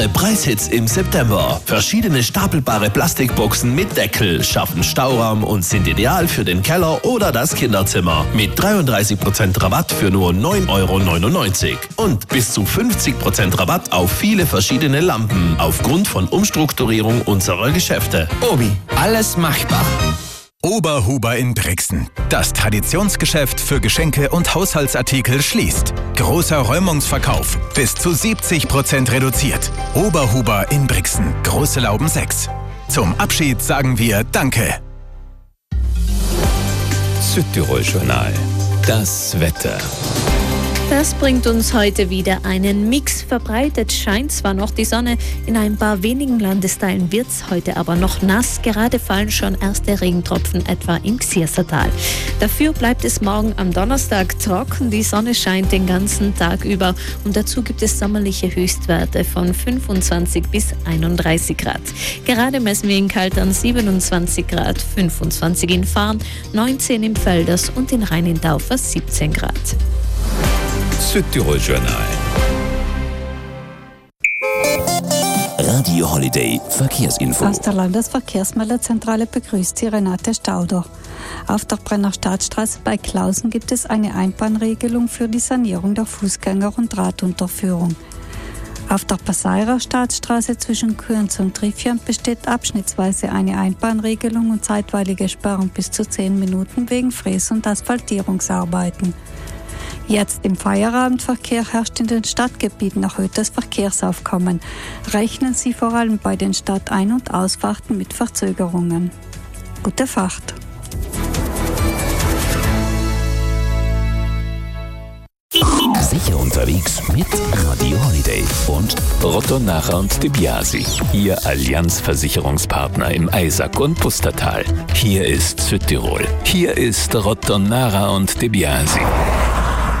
Preishits im September. Verschiedene stapelbare Plastikboxen mit Deckel schaffen Stauraum und sind ideal für den Keller oder das Kinderzimmer. Mit 33% Rabatt für nur 9,99 €. Und bis zu 50% Rabatt auf viele verschiedene Lampen aufgrund von Umstrukturierung unserer Geschäfte. Obi, alles machbar. Oberhuber in Brixen. Das Traditionsgeschäft für Geschenke und Haushaltsartikel schließt. Großer Räumungsverkauf. Bis zu 70% reduziert. Oberhuber in Brixen. Große Lauben 6. Zum Abschied sagen wir Danke. Südtirol Journal. Das Wetter. Das bringt uns heute wieder einen Mix. Verbreitet scheint zwar noch die Sonne, in ein paar wenigen Landesteilen wird es heute aber noch nass. Gerade fallen schon erste Regentropfen etwa im Gsiersertal. Dafür bleibt es morgen am Donnerstag trocken. Die Sonne scheint den ganzen Tag über und dazu gibt es sommerliche Höchstwerte von 25 bis 31 Grad. Gerade messen wir in Kaltern 27 Grad, 25 in Fahrn, 19 im Felders und in Rhein-in-Taufer 17 Grad. Südtirol Journal. Radio Holiday Verkehrsinfo. Aus der Landesverkehrsmeldezentrale begrüßt Sie Renate Stauder. Auf der Brenner Staatsstraße bei Klausen gibt es eine Einbahnregelung für die Sanierung der Fußgänger- und Radunterführung. Auf der Passairer Staatsstraße zwischen Kürns und Triffiant besteht abschnittsweise eine Einbahnregelung und zeitweilige Sperrung bis zu 10 Minuten wegen Fräs- und Asphaltierungsarbeiten. Jetzt im Feierabendverkehr herrscht in den Stadtgebieten erhöhtes Verkehrsaufkommen. Rechnen Sie vor allem bei den Stadtein- und Ausfahrten mit Verzögerungen. Gute Fahrt! Sicher unterwegs mit Radio Holiday und Rottenara und De Biasi. Ihr Allianz-Versicherungspartner im Eisack und Pustertal. Hier ist Südtirol. Hier ist Rottenara und De Biasi.